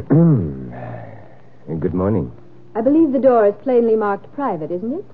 Good morning. I believe the door is plainly marked private, isn't it?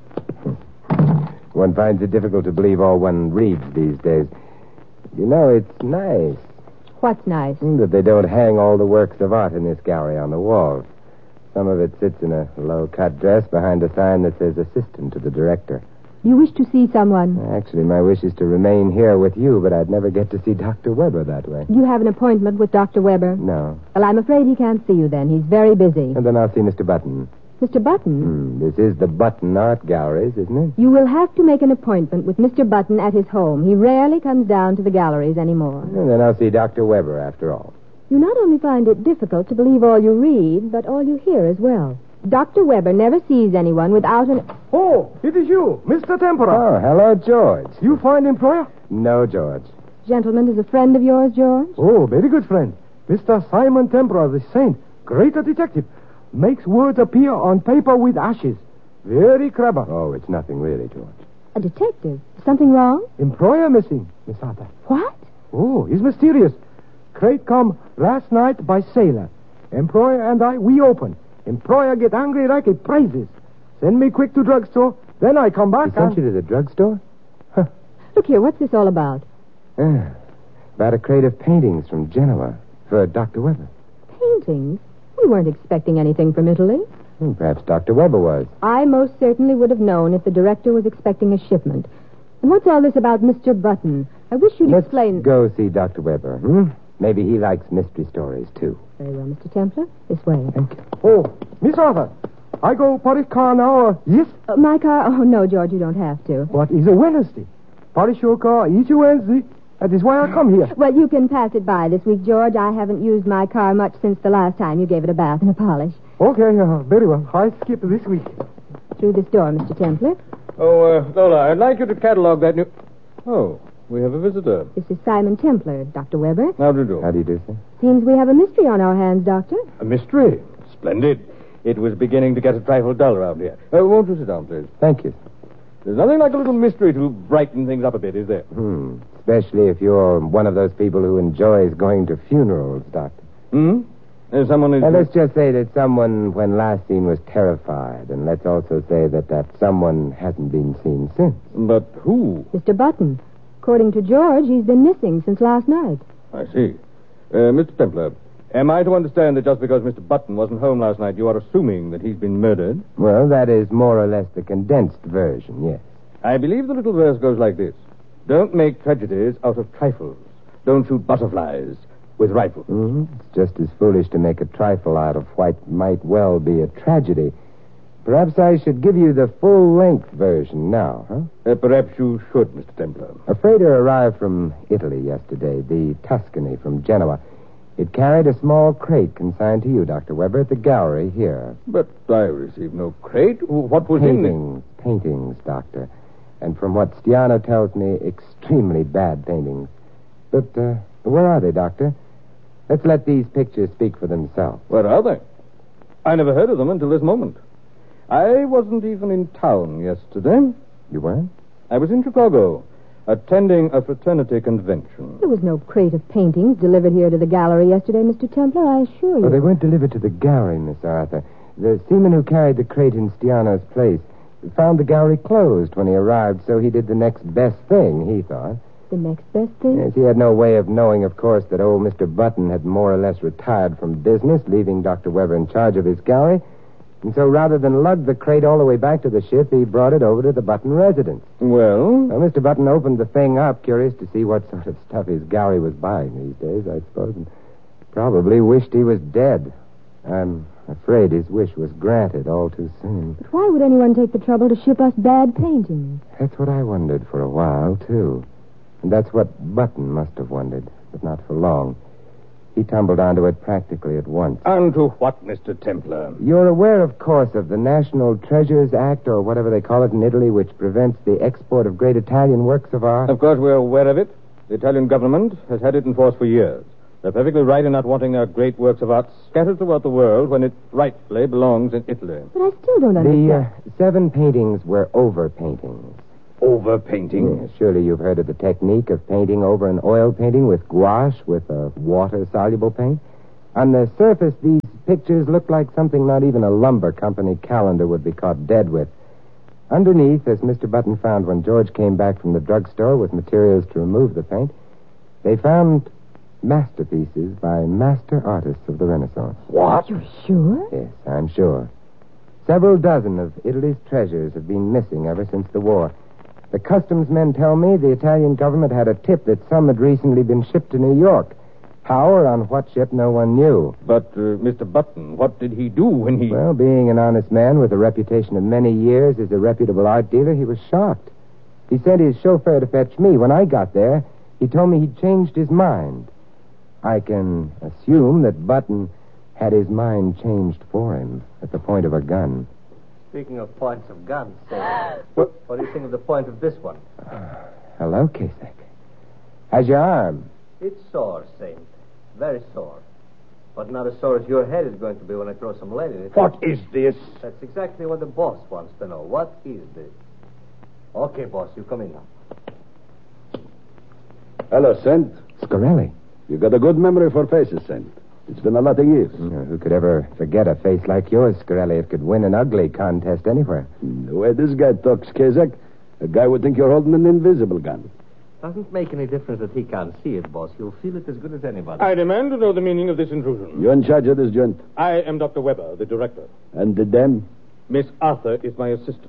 One finds it difficult to believe all one reads these days. You know, it's nice What's nice? that they don't hang all the works of art in this gallery on the walls. Some of it sits in a low-cut dress behind a sign that says assistant to the director. You wish to see someone? Actually, my wish is to remain here with you, but I'd never get to see Dr. Weber that way. You have an appointment with Dr. Weber? No. Well, I'm afraid he can't see you then. He's very busy. And then I'll see Mr. Button. Mr. Button? This is the Button Art Galleries, isn't it? You will have to make an appointment with Mr. Button at his home. He rarely comes down to the galleries anymore. And then I'll see Dr. Weber after all. You not only find it difficult to believe all you read, but all you hear as well. Dr. Weber never sees anyone without an... Oh, it is you, Mr. Tempera. Oh, hello, George. You find employer? No, George. Gentleman is a friend of yours, George? Oh, very good friend. Mr. Simon Tempera, the saint, great detective. Makes words appear on paper with ashes. Very clever. Oh, it's nothing really, George. A detective? Something wrong? Employer missing, Miss Arthur. What? Oh, he's mysterious. Crate come last night by sailor. Employer and I, we open. Employer get angry like it praises. Send me quick to drugstore, then I come back He sent you to the drugstore? Look here, what's this all about? About a crate of paintings from Genoa for Dr. Weber. Paintings? We weren't expecting anything from Italy. Perhaps Dr. Weber was. I most certainly would have known if the director was expecting a shipment. And what's all this about Mr. Button? I wish you'd Let's explain... go see Dr. Weber, Maybe he likes mystery stories, too. Very well, Mr. Templar. This way. Thank you. Oh, Miss Arthur, I go Paris car now, yes? My car? Oh, no, George, you don't have to. What is a Wednesday? Paris your car each Wednesday. That is why I come here. Well, you can pass it by this week, George. I haven't used my car much since the last time you gave it a bath and a polish. Okay, very well. I skip this week. Through this door, Mr. Templar. Oh, Lola, I'd like you to catalog that new... Oh, we have a visitor. This is Simon Templar, Dr. Weber. How do you do? How do you do, sir? Seems we have a mystery on our hands, Doctor. A mystery? Splendid. It was beginning to get a trifle dull around here. Won't you sit down, please? Thank you. There's nothing like a little mystery to brighten things up a bit, is there? Especially if you're one of those people who enjoys going to funerals, Doctor. Someone is... And let's just say that someone, when last seen, was terrified. And let's also say that someone hasn't been seen since. But who? Mr. Button. According to George, he's been missing since last night. I see. Mr. Templar, am I to understand that just because Mr. Button wasn't home last night, you are assuming that he's been murdered? Well, that is more or less the condensed version, yes. I believe the little verse goes like this. Don't make tragedies out of trifles. Don't shoot butterflies with rifles. It's just as foolish to make a trifle out of what might well be a tragedy. Perhaps I should give you the full-length version now, huh? Perhaps you should, Mr. Templar. A freighter arrived from Italy yesterday, the Tuscany from Genoa. It carried a small crate consigned to you, Dr. Weber, at the gallery here. But I received no crate. What was in it? Paintings, Doctor. And from what Stiano tells me, extremely bad paintings. But where are they, Doctor? Let's let these pictures speak for themselves. Where are they? I never heard of them until this moment. I wasn't even in town yesterday. You weren't? I was in Chicago, attending a fraternity convention. There was no crate of paintings delivered here to the gallery yesterday, Mr. Templar, I assure you. Oh, they weren't delivered to the gallery, Miss Arthur. The seaman who carried the crate in Stiano's place found the gallery closed when he arrived, so he did the next best thing, he thought. The next best thing? Yes, he had no way of knowing, of course, that old Mr. Button had more or less retired from business, leaving Dr. Weber in charge of his gallery. And so rather than lug the crate all the way back to the ship, he brought it over to the Button residence. Well, Mr. Button opened the thing up, curious to see what sort of stuff his gallery was buying these days, I suppose, and probably wished he was dead. I'm afraid his wish was granted all too soon. But why would anyone take the trouble to ship us bad paintings? That's what I wondered for a while, too. And that's what Button must have wondered, but not for long. He tumbled onto it practically at once. Onto what, Mr. Templar? You're aware, of course, of the National Treasures Act, or whatever they call it in Italy, which prevents the export of great Italian works of art? Of course, we're aware of it. The Italian government has had it in force for years. They're perfectly right in not wanting their great works of art scattered throughout the world when it rightfully belongs in Italy. But I still don't understand. The 7 paintings were overpaintings. Overpainting? Yes, surely you've heard of the technique of painting over an oil painting with gouache, with a water-soluble paint. On the surface, these pictures look like something not even a lumber company calendar would be caught dead with. Underneath, as Mr. Button found when George came back from the drugstore with materials to remove the paint, they found masterpieces by master artists of the Renaissance. What? You're sure? Yes, I'm sure. Several dozen of Italy's treasures have been missing ever since the war. The customs men tell me the Italian government had a tip that some had recently been shipped to New York. How or on what ship, no one knew. But, Mr. Button, what did he do when he... Well, being an honest man with a reputation of many years as a reputable art dealer, he was shocked. He sent his chauffeur to fetch me. When I got there, he told me he'd changed his mind. I can assume that Button had his mind changed for him at the point of a gun. Speaking of points of guns, what do you think of the point of this one? Hello, Kasich. How's your arm? It's sore, Saint. Very sore. But not as sore as your head is going to be when I throw some lead in it. What is this? That's exactly what the boss wants to know. What is this? Okay, boss, you come in now. Hello, Saint. Scarelli. You got a good memory for faces, Saint. It's been a lot of years. Who could ever forget a face like yours, Scarelli? It could win an ugly contest anywhere. The way this guy talks, Kazak, a guy would think you're holding an invisible gun. Doesn't make any difference that he can't see it, boss. You'll feel it as good as anybody. I demand to know the meaning of this intrusion. You're in charge of this joint. I am Dr. Weber, the director. And the dame? Miss Arthur is my assistant.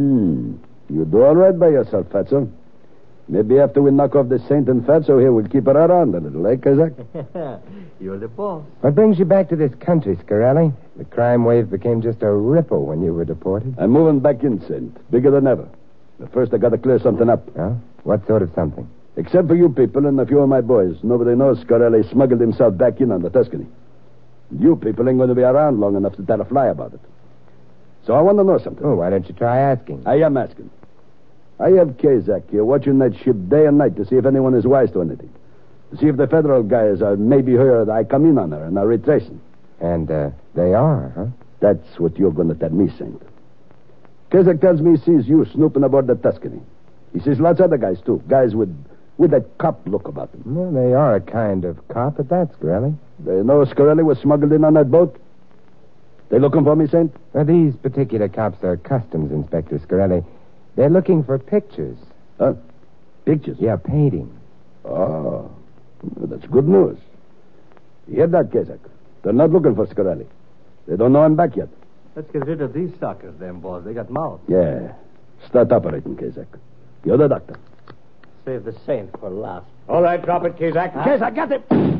You do all right by yourself, Fatso. Maybe after we knock off the Saint and Fatso here, we'll keep her around a little, eh, Kazak? You're the boss. What brings you back to this country, Scarelli? The crime wave became just a ripple when you were deported. I'm moving back in, Saint. Bigger than ever. But first, I got to clear something up. Oh? What sort of something? Except for you people and a few of my boys, nobody knows Scarelli smuggled himself back in on the Tuscany. You people ain't going to be around long enough to tell a fly about it. So I want to know something. Oh, why don't you try asking? I am asking. I have Kazak here watching that ship day and night to see if anyone is wise to anything. To see if the federal guys are maybe heard I come in on her and are retracing. And, they are, huh? That's what you're going to tell me, Saint. Kazak tells me he sees you snooping aboard the Tuscany. He sees lots of other guys, too. Guys with that cop look about them. Well, they are a kind of cop at that, Scarelli. They know Scarelli was smuggled in on that boat? They looking for me, Saint? These particular cops are customs inspectors, Scarelli. They're looking for pictures. Huh? Pictures? Yeah, painting. Oh, that's good news. You hear that, Kazak? They're not looking for Scarelli. They don't know I'm back yet. Let's get rid of these suckers, then, boss. They got mouths. Yeah. Start operating, Kazak. You're the doctor. Save the Saint for last. All right, drop it, Kazak. Kazak, got it!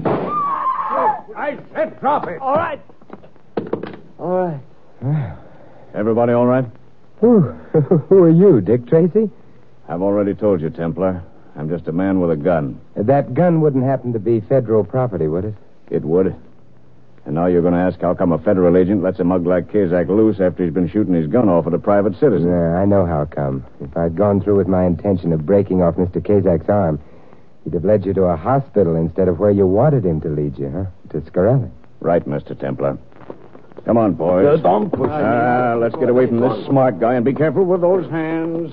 I said drop it. All right. All right. Everybody all right? Who are you, Dick Tracy? I've already told you, Templar. I'm just a man with a gun. That gun wouldn't happen to be federal property, would it? It would. And now you're going to ask how come a federal agent lets a mug like Kazak loose after he's been shooting his gun off at a private citizen. Yeah, I know how come. If I'd gone through with my intention of breaking off Mr. Kazak's arm, he'd have led you to a hospital instead of where you wanted him to lead you, huh? To Scarelli. Right, Mr. Templar. Come on, boys. Don't push me. Let's get away from this smart guy and be careful with those hands.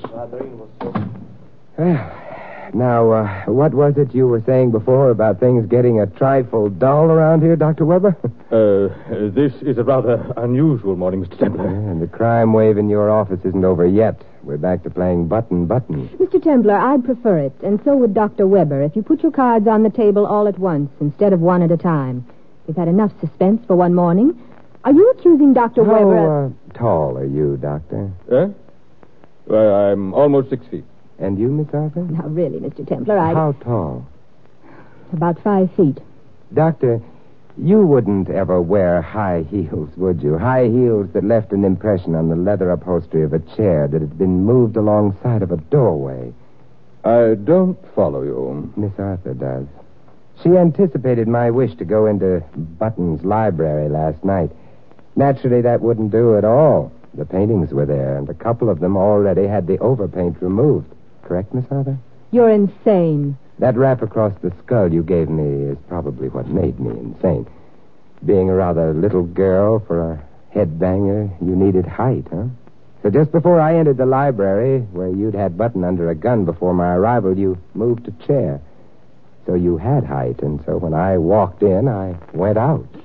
Now, what was it you were saying before about things getting a trifle dull around here, Dr. Weber? This is a rather unusual morning, Mr. Templar. And the crime wave in your office isn't over yet. We're back to playing button. Mr. Templar, I'd prefer it, and so would Dr. Weber, if you put your cards on the table all at once instead of one at a time. We've had enough suspense for one morning. Are you accusing Dr. Weber of... How tall are you, Doctor? Well, I'm almost 6 feet. And you, Miss Arthur? Now, really, Mr. Templar, How tall? About 5 feet. Doctor, you wouldn't ever wear high heels, would you? High heels that left an impression on the leather upholstery of a chair that had been moved alongside of a doorway. I don't follow you. Miss Arthur does. She anticipated my wish to go into Button's library last night. Naturally, that wouldn't do at all. The paintings were there, and a couple of them already had the overpaint removed. Correct, Miss Arthur? You're insane. That rap across the skull you gave me is probably what made me insane. Being a rather little girl for a headbanger, you needed height, huh? So just before I entered the library, where you'd had Button under a gun before my arrival, you moved a chair. So you had height, and so when I walked in, I went out.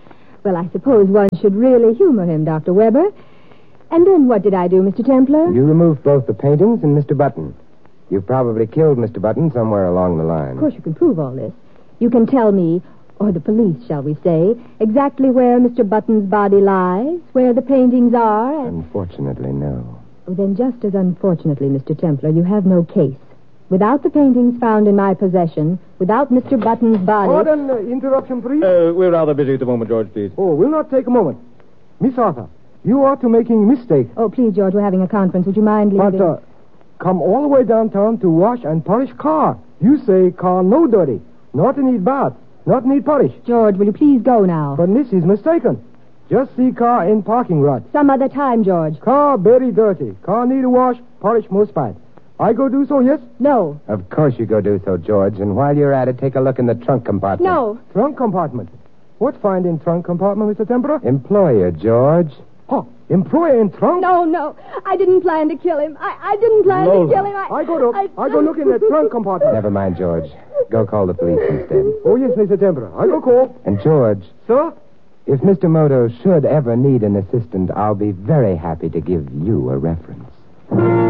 Well, I suppose one should really humor him, Dr. Weber. And then what did I do, Mr. Templar? You removed both the paintings and Mr. Button. You probably killed Mr. Button somewhere along the line. Of course, you can prove all this. You can tell me, or the police, shall we say, exactly where Mr. Button's body lies, where the paintings are, and... Unfortunately, no. Oh, then just as unfortunately, Mr. Templar, you have no case. Without the paintings found in my possession, without Mr. Button's body... Pardon, interruption, please. We're rather busy at the moment, George, please. Oh, we'll not take a moment. Miss Arthur, you are to making mistake. Oh, please, George, we're having a conference. Would you mind leaving? But, come all the way downtown to wash and polish car. You say car no dirty. Not need bath. Not need polish. George, will you please go now? But Miss is mistaken. Just see car in parking lot. Some other time, George. Car very dirty. Car need a wash, polish most bad. I go do so, yes? No. Of course you go do so, George. And while you're at it, take a look in the trunk compartment. No. Trunk compartment. What find in trunk compartment, Mr. Tempera? Employer, George. Oh, employer in trunk? No. I didn't plan to kill him. I didn't plan to kill him. I go look in the trunk compartment. Never mind, George. Go call the police instead. Oh, yes, Mr. Tempera. I go call. And, George... Sir? If Mr. Moto should ever need an assistant, I'll be very happy to give you a reference.